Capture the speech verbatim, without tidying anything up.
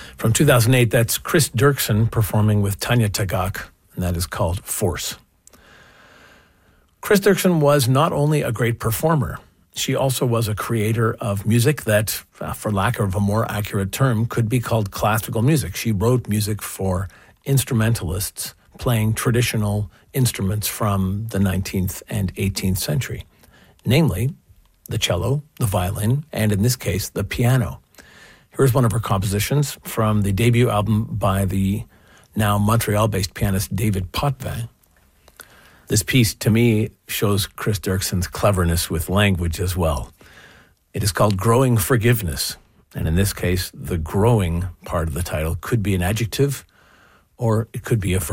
From two thousand eight, that's Chris Dirksen performing with Tanya Tagaq, and that is called Force. Chris Dirksen was not only a great performer, she also was a creator of music that, for lack of a more accurate term, could be called classical music. She wrote music for instrumentalists playing traditional instruments from the nineteenth and eighteenth century, namely the cello, the violin, and in this case, the piano. Here's one of her compositions from the debut album by the now Montreal-based pianist David Potvin. This piece, to me, shows Chris Dirksen's cleverness with language as well. It is called Growing Forgiveness, and in this case, the growing part of the title could be an adjective or it could be a verb.